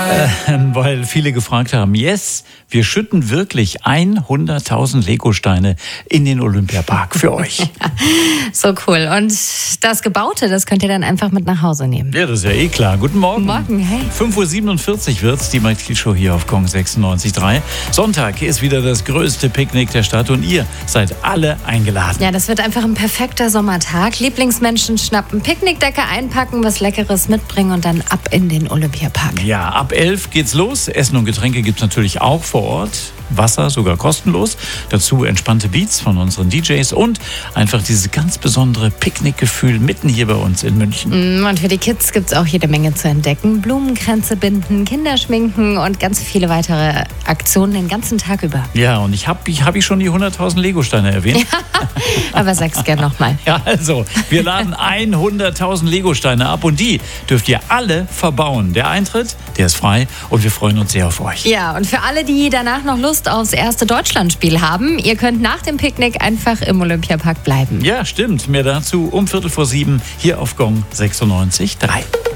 Weil viele gefragt haben, yes, wir schütten wirklich 100.000 Lego-Steine in den Olympiapark für euch. So cool. Und das Gebaute, das könnt ihr dann einfach mit nach Hause nehmen. Ja, das ist ja eh klar. Guten Morgen. Morgen, hey. 5:47 Uhr wird's, die Mike Show hier auf Kong 96.3. Sonntag ist wieder das größte Picknick der Stadt und ihr seid alle eingeladen. Ja, das wird einfach ein perfekter Sommertag. Lieblingsmenschen schnappen, Picknickdecke einpacken, was Leckeres mitbringen und dann ab in den Olympiapark. Ja, ab 11 geht's los. Essen und Getränke gibt's natürlich auch vor Ort. Wasser sogar kostenlos. Dazu entspannte Beats von unseren DJs und einfach dieses ganz besondere Picknickgefühl mitten hier bei uns in München. Und für die Kids gibt es auch jede Menge zu entdecken. Blumenkränze binden, Kinderschminken und ganz viele weitere Aktionen den ganzen Tag über. Ja, und hab ich schon die 100.000 Lego-Steine erwähnt? Aber sag's gern nochmal. Ja, also, wir laden 100.000 Lego-Steine ab und die dürft ihr alle verbauen. Der Eintritt, der ist frei und wir freuen uns sehr auf euch. Ja, und für alle, die danach noch Lust aufs erste Deutschlandspiel haben, ihr könnt nach dem Picknick einfach im Olympiapark bleiben. Ja, stimmt. Mehr dazu um 6:45 hier auf Gong 96.3.